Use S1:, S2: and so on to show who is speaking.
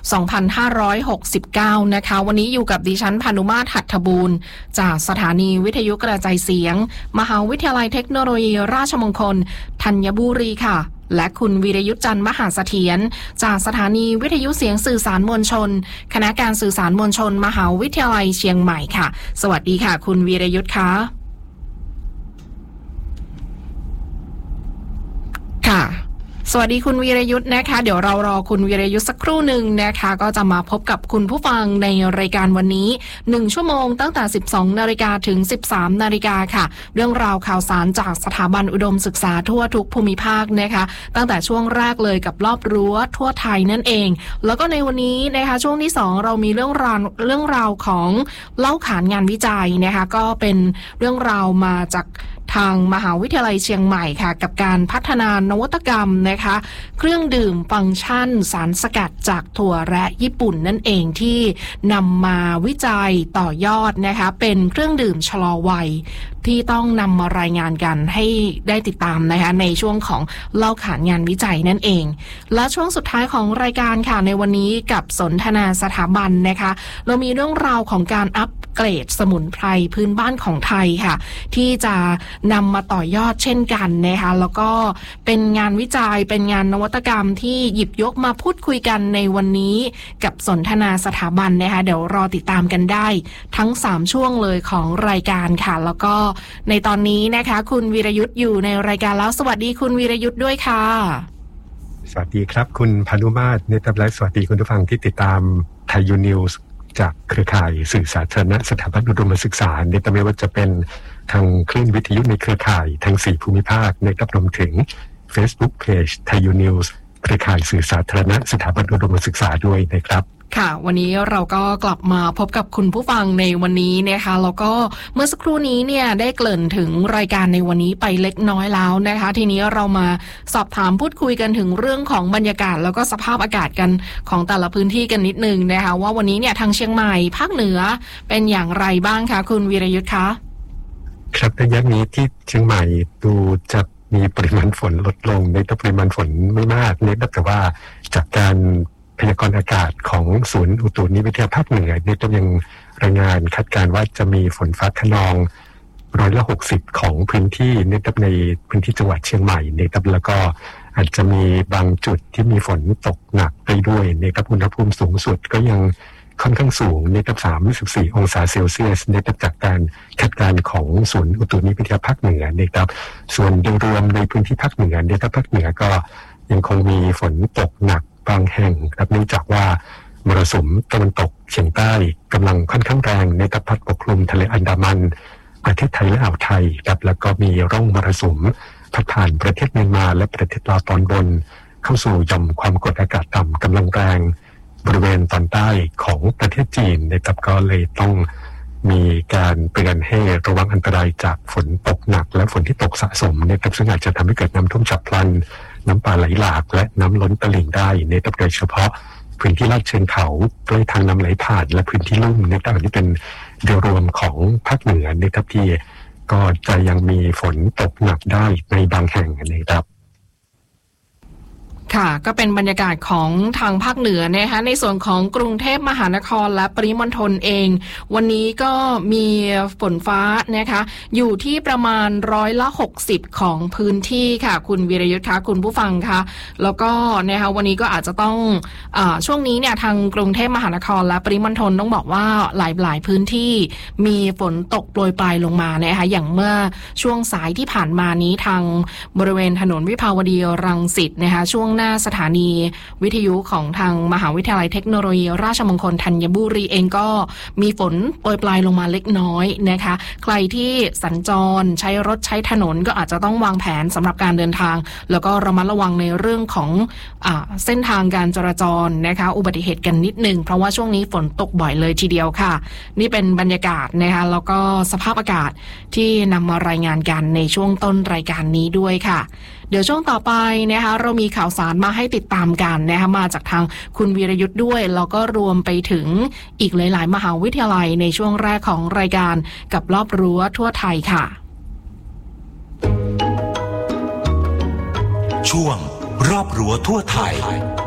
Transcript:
S1: 2569 นะคะวันนี้อยู่กับดิฉันพานุมาตร หัตถบูรณ์จากสถานีวิทยุกระจายเสียงมหาวิทยาลัยเทคโนโลยีราชมงคลธัญบุรีค่ะและคุณวีรยุทธจันทร์มหาเสถียรจากสถานีวิทยุเสียงสื่อสารมวลชนคณะการสื่อสารมวลชนมหาวิทยาลัยเชียงใหม่ค่ะสวัสดีค่ะคุณวีรยุทธค่ะสวัสดีคุณวีรยุทธนะคะเดี๋ยวเรารอคุณวีรยุทธสักครู่หนึ่งนะคะก็จะมาพบกับคุณผู้ฟังในรายการวันนี้1ชั่วโมงตั้งแต่ 12 นาฬิกาถึง 13 นาฬิกาค่ะเรื่องราวข่าวสารจากสถาบันอุดมศึกษาทั่วทุกภูมิภาคนะคะตั้งแต่ช่วงแรกเลยกับรอบรั้วทั่วไทยนั่นเองแล้วก็ในวันนี้นะคะช่วงที่2เรามีเรื่องราวของเล่าขานงานวิจัยนะคะก็เป็นเรื่องราวมาจากทางมหาวิทยาลัยเชียงใหม่ค่ะกับการพัฒนานวัตกรรมนะคะเครื่องดื่มฟังก์ชันสารสกัดจากถั่วแระญี่ปุ่นนั่นเองที่นำมาวิจัยต่อยอดนะคะเป็นเครื่องดื่มชะลอวัยที่ต้องนำมารายงานกันให้ได้ติดตามนะคะในช่วงของเล่าขานงานวิจัยนั่นเองและช่วงสุดท้ายของรายการค่ะในวันนี้กับสนทนาสถาบันนะคะเรามีเรื่องราวของการอัปเกรดสมุนไพรพื้นบ้านของไทยค่ะที่จะนำมาต่อยอดเช่นกันนะคะแล้วก็เป็นงานวิจัยเป็นงานนวัตกรรมที่หยิบยกมาพูดคุยกันในวันนี้กับสนทนาสถาบันนะคะเดี๋ยวรอติดตามกันได้ทั้ง3ช่วงเลยของรายการค่ะแล้วก็ในตอนนี้นะคะคุณวีรยุทธอยู่ในรายการแล้วสวัสดีคุณวีรยุทธด้วยค่ะ
S2: สวัสดีครับคุณพานุมาตรและสวัสดีคุณผู้ฟังที่ติดตามไทยยูนิวส์จากเครือข่ายสื่อสาธารณะสถาบันอุดมศึกษาไม่ว่าจะเป็นทางคลื่นวิทยุในเครือข่ายทั้ง4ภูมิภาครวมถึง Facebook Page ไทยยูนิวส์เครือข่ายสื่อสาธารณะสถาบันอุดมศึกษาด้วยนะครับ
S1: ค่ะวันนี้เราก็กลับมาพบกับคุณผู้ฟังในวันนี้นะคะแล้วก็เมื่อสักครู่นี้เนี่ยได้เกริ่นถึงรายการในวันนี้ไปเล็กน้อยแล้วนะคะทีนี้เรามาสอบถามพูดคุยกันถึงเรื่องของบรรยากาศแล้วก็สภาพอากาศกันของแต่ละพื้นที่กันนิดนึงนะคะว่าวันนี้เนี่ยทางเชียงใหม่ภาคเหนือเป็นอย่างไรบ้างคะคุณวีรยุทธคะ
S2: ครับระยะนี้ที่เชียงใหม่ดูจะมีปริมาณฝนลดลงในปริมาณฝนไม่มากแต่ว่าจากการพยากรณ์อากาศของศูนย์อุตุนิยมวิทยาภาคเหนือก็ยังรายงานคาดการณ์ว่าจะมีฝนฟ้าคะนอง60%ของพื้นที่ในพื้นที่จังหวัดเชียงใหม่แล้วก็อาจจะมีบางจุดที่มีฝนตกหนักไปด้วยอุณหภูมิสูงสุดก็ยังค่อนข้างสูง34 องศาเซลเซียสจากการคาดการณ์ของศูนย์อุตุนิยมวิทยาภาคเหนือส่วนโดยรวมในพื้นที่ภาคเหนือภาคเหนือก็ยังคงมีฝนตกหนักบางแห่งเนื่องจากว่ามรสุมตะวันตกเฉียงใต้กำลังค่อนข้างแรงพัดปกคลุมทะเลอันดามันประเทศไทยและอ่าวไทยแล้วก็มีร่องมรสุมพัดผ่านประเทศเมียนมาและประเทศลาวตอนบนเข้าสู่หย่อมความกดอากาศต่ำกำลังแรงบริเวณตอนใต้ของประเทศจีนก็เลยต้องมีการเตือนให้ระวังอันตรายจากฝนตกหนักและฝนที่ตกสะสมซึ่งอาจจะทำให้เกิดน้ำท่วมฉับพลันน้ำป่าไหลหลากและน้ำล้นตลิ่งได้โดยเฉพาะพื้นที่ลาดเชิงเขาใกล้ทางน้ำไหลผ่านและพื้นที่ลุ่มนี่เป็นโดยรวมของภาคเหนือที่ก็จะยังมีฝนตกหนักได้ในบางแห่ง
S1: ค่ะก็เป็นบรรยากาศของทางภาคเหนือนะคะในส่วนของกรุงเทพมหานครและปริมณฑลเองวันนี้ก็มีฝนฟ้านะคะอยู่ที่ประมาณ60%ของพื้นที่ค่ะคุณวีรยุทธคะคุณผู้ฟังคะแล้วก็นะคะวันนี้ก็อาจจะต้องช่วงนี้เนี่ยทางกรุงเทพมหานครและปริมณฑลต้องบอกว่าหลายพื้นที่มีฝนตกโปรยปลายลงมานะคะอย่างเมื่อช่วงสายที่ผ่านมานี้ทางบริเวณถนนวิภาวดีรังสิตนะคะช่วงหน้าสถานีวิทยุของทางมหาวิทยาลัยเทคโนโลยีราชมงคลธัญบุรีเองก็มีฝนโปรยปลายลงมาเล็กน้อยนะคะใครที่สัญจรใช้รถใช้ถนนก็อาจจะต้องวางแผนสำหรับการเดินทางแล้วก็ระมัดระวังในเรื่องของเส้นทางการจราจรนะคะอุบัติเหตุกันนิดนึงเพราะว่าช่วงนี้ฝนตกบ่อยเลยทีเดียวค่ะนี่เป็นบรรยากาศนะคะแล้วก็สภาพอากาศที่นำมารายงานกันในช่วงต้นรายการนี้ด้วยค่ะเดี๋ยวช่วงต่อไปนะคะเรามีข่าวสารมาให้ติดตามกันนะคะมาจากทางคุณวีรยุทธ์ด้วยแล้วก็รวมไปถึงอีกหลายๆมหาวิทยาลัยในช่วงแรกของรายการกับรอบรั้วทั่วไทยค่ะ
S3: ช่วงรอบรั้วทั่วไทย